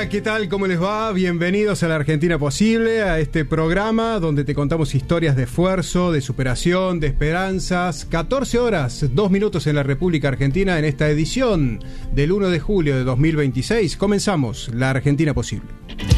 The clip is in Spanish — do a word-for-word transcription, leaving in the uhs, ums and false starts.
Hola, ¿qué tal? ¿Cómo les va? Bienvenidos a La Argentina Posible, a este programa donde te contamos historias de esfuerzo, de superación, de esperanzas. catorce horas, dos minutos en la República Argentina en esta edición del uno de julio de dos mil veintiséis. Comenzamos La Argentina Posible.